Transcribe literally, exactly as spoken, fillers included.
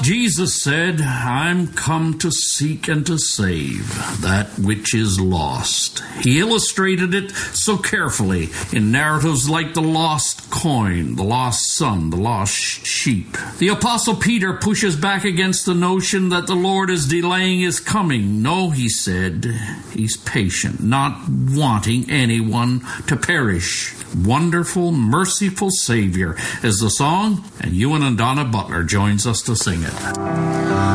Jesus said, I'm come to seek and to save that which is lost. He illustrated it so carefully in narratives like the lost coin, the lost son, the lost sheep. The Apostle Peter pushes back against the notion that the Lord is delaying his coming. No, he said, he's patient, not wanting anyone to perish. Wonderful, merciful Savior is the song, and Ewan and Donna Butler joins us to sing it.